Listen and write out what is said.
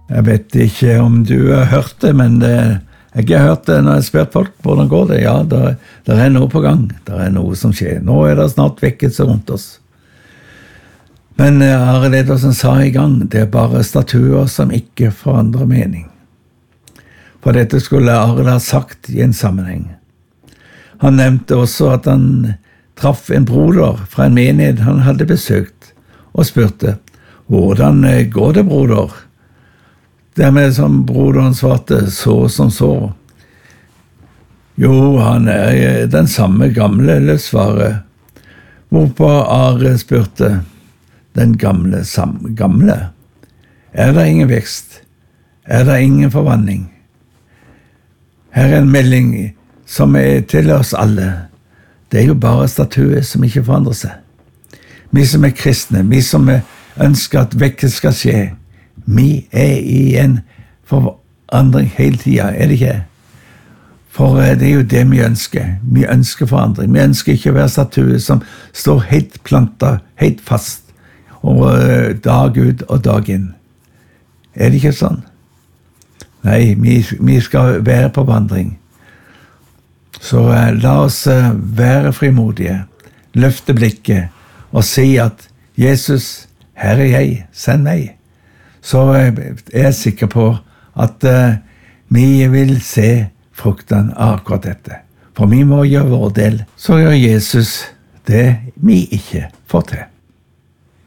Jeg vet ikke om du har hørt det, men jeg har hørt det når jeg har spurt folk, hvordan går det? Ja, der noe på gang, der noe som skjer. Nå det snart vekkelse rundt oss. Men Arild Edvardsen sa i gang, det bare statuer som ikke forandrer mening. For dette skulle Arild ha sagt i en sammenheng. Han nevnte også at han traff en broder fra en menighet han hadde besøkt, og spurte, hvordan går det, broder? Dermed som broderen svarte, så som så. Jo, han den samme gamle, lød svaret. Hvorpå Arild spurte, den gamle, gamle? Det ingen vekst? Det ingen forvandling? Her en melding som til oss alle. Det jo bare statuer som ikke forandrer seg. Vi som kristne, vi som ønsker at vekkelse skal skje, vi i en forandring hele tiden, det ikke? For det jo det vi ønsker. Vi ønsker forandring. Vi ønsker ikke å være statuer som står helt plantet, helt fast, og dag ut og dag inn. Det ikke sånn? Nei, vi skal være på vandring. Så la oss være frimodige, løfte blikket og si at Jesus, her jeg, send meg. Så jeg sikker på at vi vil se frukten av akkurat dette. For vi må gjøre vår del, så gjør Jesus det vi ikke får til.